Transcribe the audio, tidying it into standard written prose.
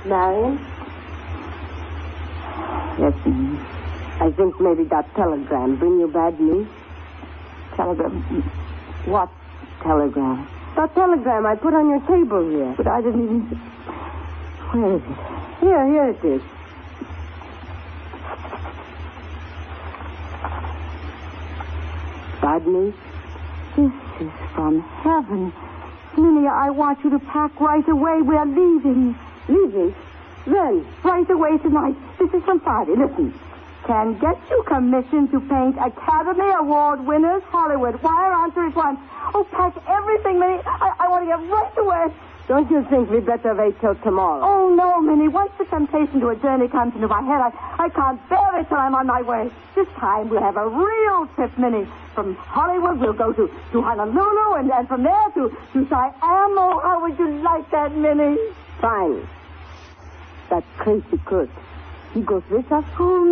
Marion? Yes, Minnie. I think maybe that telegram bring you bad news. Telegram? What telegram? That telegram I put on your table here. But I didn't even... Where is it? Here it is. Bad news? This is from heaven. Minnie, I want you to pack right away. We're leaving. Leaving? When? Right away tonight. This is from Friday. Listen. Can get you commission to paint Academy Award winners, Hollywood. Wire answer at once. Oh, pack everything, Minnie. I want to get right away. Don't you think we better wait till tomorrow? Oh, no, Minnie. Once the temptation to a journey comes into my head, I can't bear it till I'm on my way. This time we'll have a real trip, Minnie. From Hollywood, we'll go to Honolulu, and from there to Siam. Oh, how would you like that, Minnie? Fine. That crazy Kurt. He goes with us? Oh,